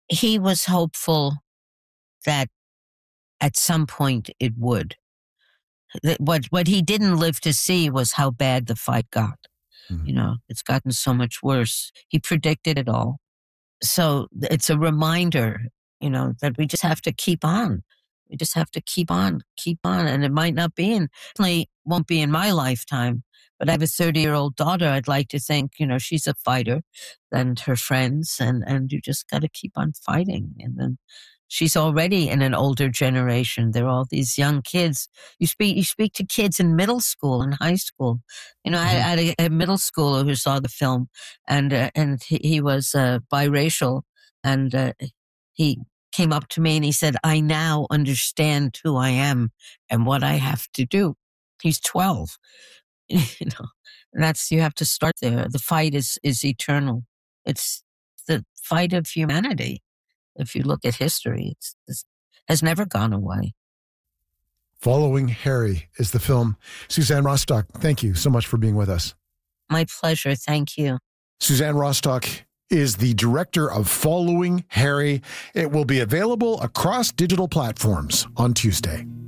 he was hopeful that at some point it would. What he didn't live to see was how bad the fight got. Mm-hmm. It's gotten so much worse. He predicted it all. So it's a reminder, that we just have to keep on. We just have to keep on. And it might not be definitely won't be in my lifetime, but I have a 30-year-old daughter. I'd like to think, she's a fighter and her friends, and you just got to keep on fighting. And then she's already in an older generation. There are all these young kids. You speak to kids in middle school and high school. I had a middle schooler who saw the film, and he was biracial, and he came up to me and he said, "I now understand who I am and what I have to do." He's 12. And you have to start there. The fight is eternal. It's the fight of humanity. If you look at history, it has never gone away. Following Harry is the film. Suzanne Rostock, thank you so much for being with us. My pleasure. Thank you. Suzanne Rostock is the director of Following Harry. It will be available across digital platforms on Tuesday.